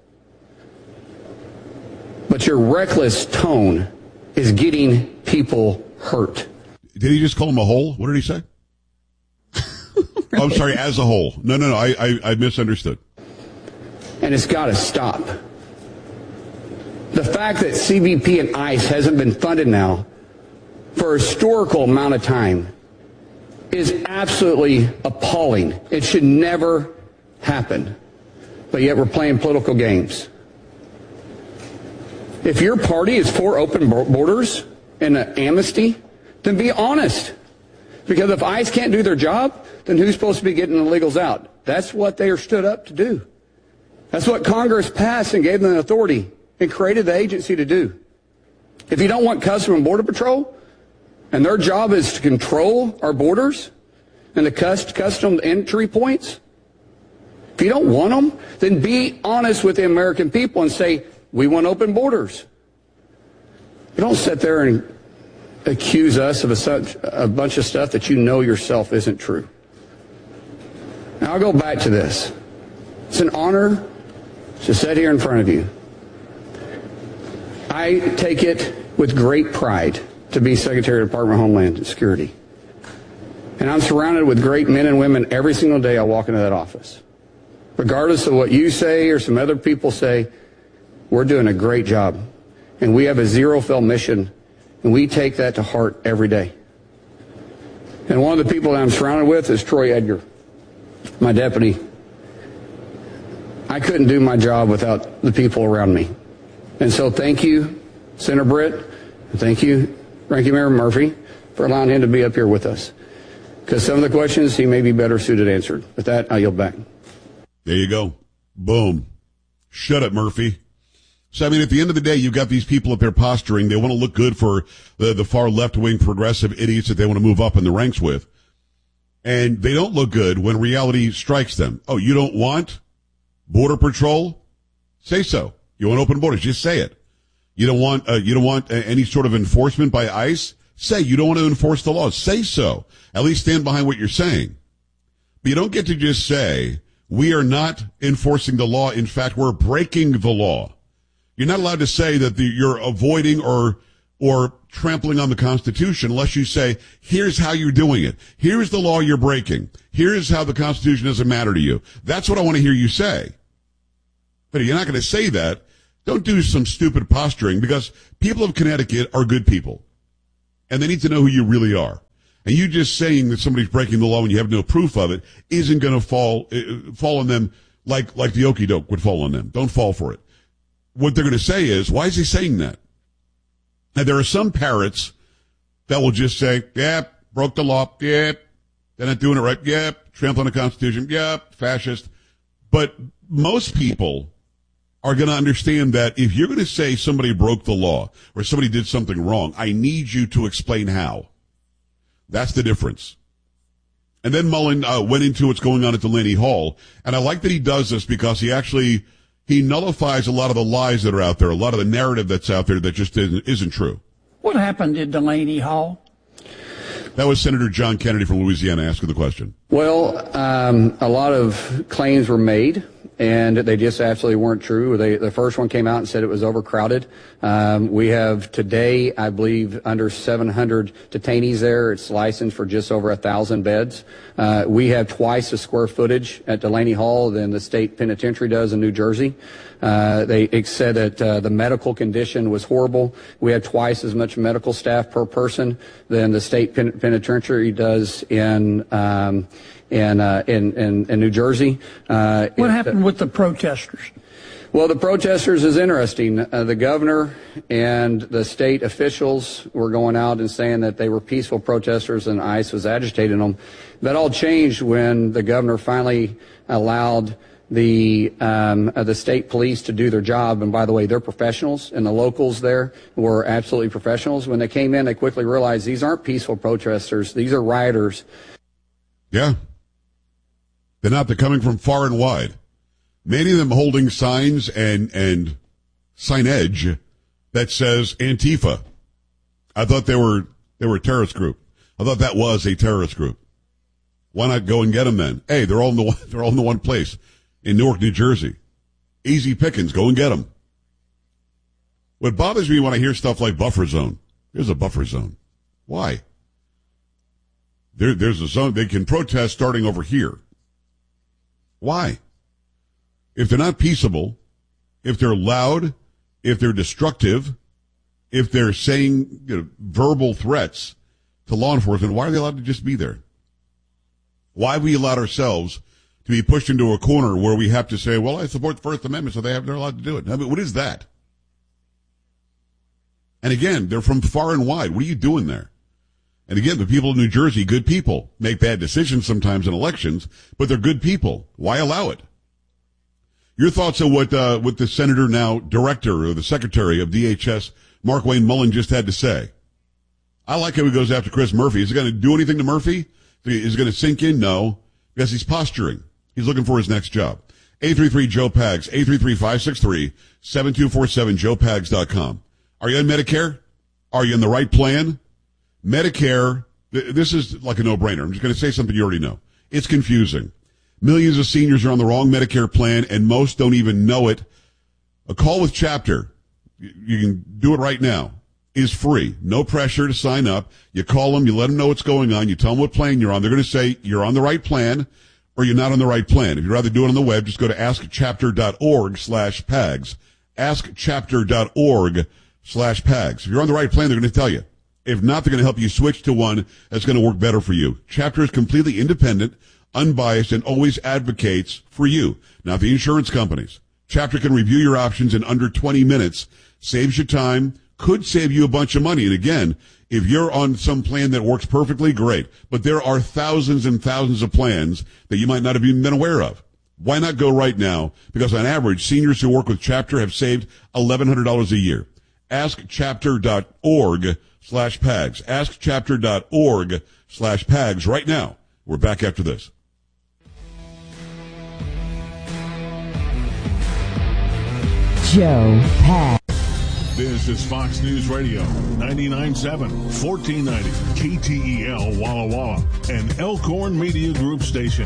But your reckless tone is getting people hurt.
Did he just call him a whole? What did he say? Really? Oh, I'm sorry, as a whole. No, no, no, I, I, I misunderstood.
And it's got to stop. The fact that C B P and ICE hasn't been funded now for a historical amount of time is absolutely appalling. It should never happen. But yet we're playing political games. If your party is for open borders and an amnesty, then be honest. Because if ICE can't do their job, then who's supposed to be getting the illegals out? That's what they are stood up to do. That's what Congress passed and gave them the authority and created the agency to do. If you don't want Customs and Border Patrol, and their job is to control our borders and the custom entry points, if you don't want them, then be honest with the American people and say, we want open borders. You don't sit there and accuse us of a, such, a bunch of stuff that you know yourself isn't true. Now I'll go back to this. It's an honor to sit here in front of you. I take it with great pride to be Secretary of the Department of Homeland Security. And I'm surrounded with great men and women every single day I walk into that office. Regardless of what you say or some other people say, we're doing a great job, and we have a zero-fail mission, and we take that to heart every day. And one of the people that I'm surrounded with is Troy Edgar, my deputy. I couldn't do my job without the people around me. And so thank you, Senator Britt, and thank you, Ranking Member Murphy, for allowing him to be up here with us. Because some of the questions he may be better suited answered. With that, I yield back.
There you go. Boom. Shut up, Murphy. So, I mean, at the end of the day, you've got these people up there posturing. They want to look good for the, the far left-wing progressive idiots that they want to move up in the ranks with. And they don't look good when reality strikes them. Oh, you don't want Border Patrol? Say so. You want open borders? Just say it. You don't want uh, you don't want uh, any sort of enforcement by ICE? Say you don't want to enforce the laws. Say so. At least stand behind what you're saying. But you don't get to just say, we are not enforcing the law. In fact, we're breaking the law. You're not allowed to say that the, you're avoiding or or trampling on the Constitution unless you say, here's how you're doing it. Here's the law you're breaking. Here's how the Constitution doesn't matter to you. That's what I want to hear you say. But if you're not going to say that, don't do some stupid posturing, because people of Connecticut are good people. And they need to know who you really are. And you just saying that somebody's breaking the law when you have no proof of it isn't going to fall uh, fall on them like like the okie doke would fall on them. Don't fall for it. What they're going to say is, why is he saying that? Now, there are some parrots that will just say, yep, broke the law, yep, they're not doing it right, yep, trampling the Constitution, yep, fascist. But most people are going to understand that if you're going to say somebody broke the law or somebody did something wrong, I need you to explain how. That's the difference. And then Mullen uh, went into what's going on at Delaney Hall, and I like that he does this because he actually he nullifies a lot of the lies that are out there, a lot of the narrative that's out there that just isn't, isn't true.
What happened at Delaney Hall?
That was Senator John Kennedy from Louisiana asking the question.
Well, um, a lot of claims were made, and they just absolutely weren't true. They, the first one came out and said it was overcrowded. Um, we have today, I believe, under seven hundred detainees there. It's licensed for just over one thousand beds. Uh, we have twice the square footage at Delaney Hall than the state penitentiary does in New Jersey. Uh, they it said that uh, the medical condition was horrible. We had twice as much medical staff per person than the state pen- penitentiary does in um, in, uh, in in in New Jersey. Uh,
what
it,
happened with the protesters?
Well, the protesters is interesting. Uh, the governor and the state officials were going out and saying that they were peaceful protesters and ICE was agitating them. That all changed when the governor finally allowed the um, uh, the state police to do their job. And by the way, they're professionals, and the locals there were absolutely professionals. When they came in, they quickly realized these aren't peaceful protesters. These are rioters.
Yeah. They're not. They're coming from far and wide. Many of them holding signs and and signage that says Antifa. I thought they were they were a terrorist group. I thought that was a terrorist group. Why not go and get them then? Hey, they're all in the one, they're all in the one place in Newark, New Jersey. Easy pickings. Go and get them. What bothers me when I hear stuff like buffer zone. There's a buffer zone. Why? There, there's a zone. They can protest starting over here. Why? If they're not peaceable, if they're loud, if they're destructive, if they're saying, you know, verbal threats to law enforcement, why are they allowed to just be there? Why have we allowed ourselves to be pushed into a corner where we have to say, well, I support the First Amendment, so they have, they're allowed to do it? I mean, what is that? And again, they're from far and wide. What are you doing there? And again, the people of New Jersey, good people, make bad decisions sometimes in elections, but they're good people. Why allow it? Your thoughts on what uh, what the senator, now director or the secretary of D H S, Mark Wayne Mullen, just had to say. I like how he goes after Chris Murphy. Is he going to do anything to Murphy? Is he going to sink in? No, because he's posturing. He's looking for his next job. eight three three Joe Pags, eight three three, five six three, seven two four seven, joe pags dot com. Are you on Medicare? Are you in the right plan? Medicare, th- this is like a no-brainer. I'm just going to say something you already know. It's confusing. Millions of seniors are on the wrong Medicare plan, and most don't even know it. A call with Chapter, you can do it right now, is free. No pressure to sign up. You call them, you let them know what's going on, you tell them what plan you're on. They're going to say you're on the right plan or you're not on the right plan. If you'd rather do it on the web, just go to askchapter.org slash PAGS. askchapter.org slash PAGS. If you're on the right plan, they're going to tell you. If not, they're going to help you switch to one that's going to work better for you. Chapter is completely independent, unbiased, and always advocates for you, not the insurance companies. Chapter can review your options in under twenty minutes, saves you time, could save you a bunch of money. And again, if you're on some plan that works perfectly, great. But there are thousands and thousands of plans that you might not have even been aware of. Why not go right now? Because on average, seniors who work with Chapter have saved eleven hundred dollars a year. askchapter.org slash PAGS. askchapter.org slash PAGS right now. We're back after this.
Joe Pags.
This is Fox News Radio, ninety-nine point seven, fourteen ninety, K T E L Walla Walla, an Elkhorn Media Group station.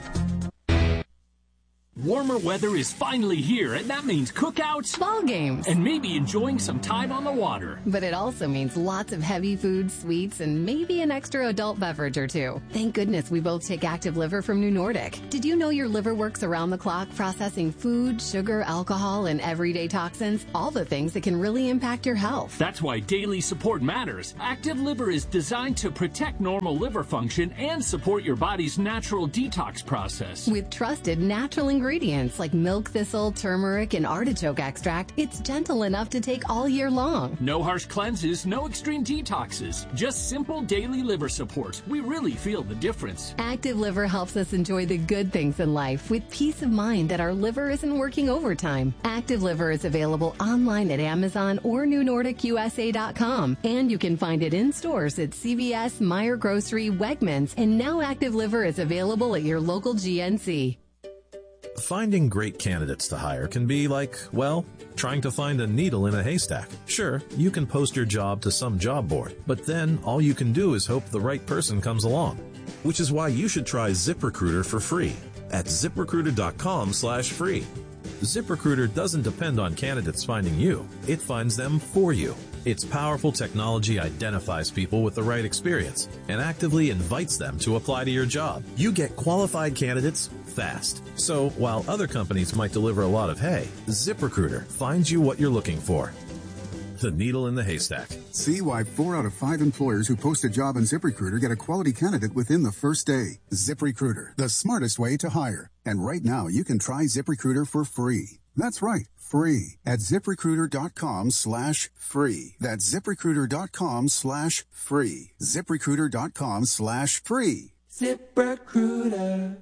Warmer weather is finally here, and that means cookouts,
ball games,
and maybe enjoying some time on the water.
But it also means lots of heavy food, sweets, and maybe an extra adult beverage or two. Thank goodness we both take Active Liver from New Nordic. Did you know your liver works around the clock processing food, sugar, alcohol, and everyday toxins? All the things that can really impact your health.
That's why daily support matters. Active Liver is designed to protect normal liver function and support your body's natural detox process.
With trusted natural ingredients. Ingredients like milk thistle, turmeric, and artichoke extract, it's gentle enough to take all year long.
No harsh cleanses, no extreme detoxes, just simple daily liver support. We really feel the difference.
Active Liver helps us enjoy the good things in life with peace of mind that our liver isn't working overtime. Active Liver is available online at Amazon or new nordic u s a dot com, and you can find it in stores at C V S, Meijer Grocery, Wegmans, and now Active Liver is available at your local G N C.
Finding great candidates to hire can be like, well, trying to find a needle in a haystack. Sure, you can post your job to some job board, but then all you can do is hope the right person comes along. Which is why you should try ZipRecruiter for free at ZipRecruiter.com slash free. ZipRecruiter doesn't depend on candidates finding you. It finds them for you. Its powerful technology identifies people with the right experience and actively invites them to apply to your job. You get qualified candidates fast. So while other companies might deliver a lot of hay, ZipRecruiter finds you what you're looking for. The needle in the haystack.
See why four out of five employers who post a job on ZipRecruiter get a quality candidate within the first day. ZipRecruiter, the smartest way to hire. And right now, you can try ZipRecruiter for free. That's right, free at ZipRecruiter.com slash free. That's ZipRecruiter.com slash free. ZipRecruiter.com slash free.
ZipRecruiter.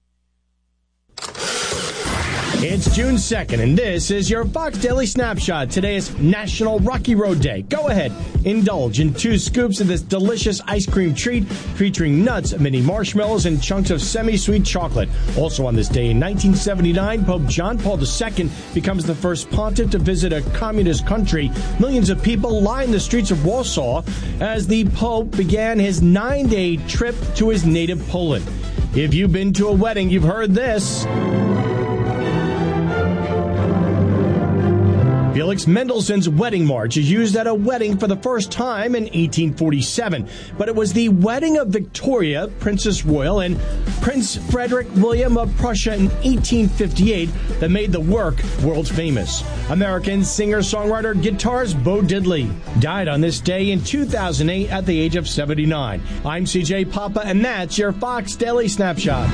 It's June second, and this is your Fox Daily Snapshot. Today is National Rocky Road Day. Go ahead, indulge in two scoops of this delicious ice cream treat featuring nuts, mini marshmallows, and chunks of semi-sweet chocolate. Also on this day in nineteen seventy-nine, Pope John Paul the Second becomes the first pontiff to visit a communist country. Millions of people line the streets of Warsaw as the Pope began his nine-day trip to his native Poland. If you've been to a wedding, you've heard this. Felix Mendelssohn's Wedding March is used at a wedding for the first time in eighteen forty-seven. But it was the wedding of Victoria, Princess Royal, and Prince Frederick William of Prussia in eighteen fifty-eight that made the work world famous. American singer-songwriter guitarist Bo Diddley died on this day in two thousand eight at the age of seventy-nine. I'm C J Papa, and that's your Fox Daily Snapshot.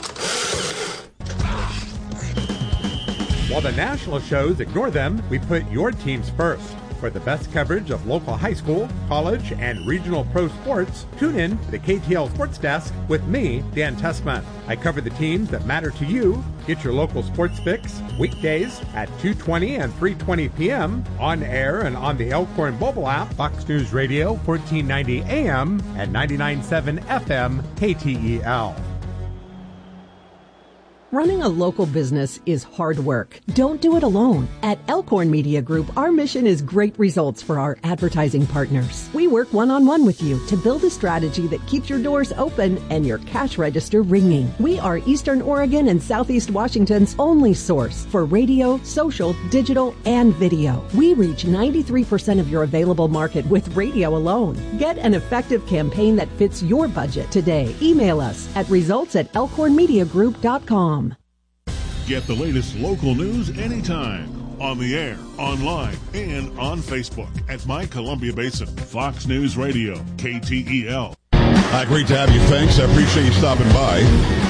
While the national shows ignore them, we put your teams first. For the best coverage of local high school, college, and regional pro sports, tune in to the K T L Sports Desk with me, Dan Tessman. I cover the teams that matter to you. Get your local sports fix weekdays at two twenty and three twenty p.m. on air and on the Elkhorn mobile app, Fox News Radio, fourteen ninety A M and ninety-nine point seven F M K T E L.
Running a local business is hard work. Don't do it alone. At Elkhorn Media Group, our mission is great results for our advertising partners. We work one-on-one with you to build a strategy that keeps your doors open and your cash register ringing. We are Eastern Oregon and Southeast Washington's only source for radio, social, digital, and video. We reach ninety-three percent of your available market with radio alone. Get an effective campaign that fits your budget today. Email us at results at elkhorn media group dot com.
Get the latest local news anytime. On the air, online, and on Facebook at My Columbia Basin. Fox News Radio, K T E L.
Uh, great to have you. Thanks. I appreciate you stopping by.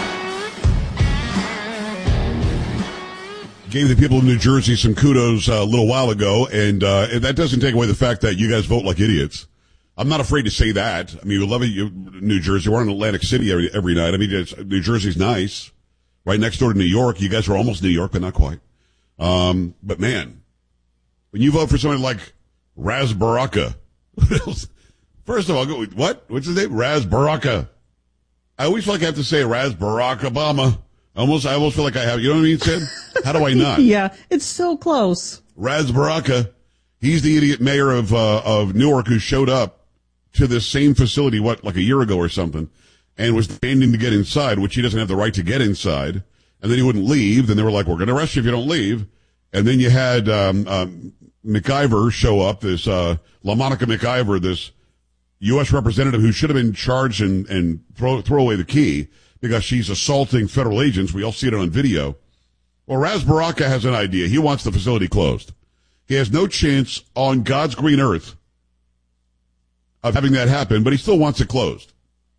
Gave the people of New Jersey some kudos uh, a little while ago, and, uh, and that doesn't take away the fact that you guys vote like idiots. I'm not afraid to say that. I mean, we love it, New Jersey. We're in Atlantic City every, every night. I mean, it's, New Jersey's nice. Right next door to New York. You guys are almost New York, but not quite. Um, but man, when you vote for somebody like Ras Baraka, first of all, go, what? What's his name? Ras Baraka. I always feel like I have to say Ras Barack Obama. Almost, I almost feel like I have. You know what I mean, Sid? How do I not?
Yeah, it's so close.
Ras Baraka. He's the idiot mayor of uh, of Newark who showed up to this same facility, what, like a year ago or something, and was demanding to get inside, which he doesn't have the right to get inside. And then he wouldn't leave. Then they were like, we're going to arrest you if you don't leave. And then you had um, um, McIver show up, this uh, LaMonica McIver, this U S representative who should have been charged and, and throw, throw away the key because she's assaulting federal agents. We all see it on video. Well, Ras Baraka has an idea. He wants the facility closed. He has no chance on God's green earth of having that happen, but he still wants it closed.